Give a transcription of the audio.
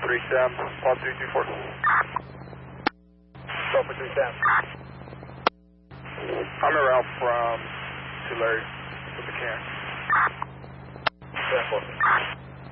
3 Sam, Pod 324. Go for 3 Sam. I'm en route from Tulare with the can. 10-4.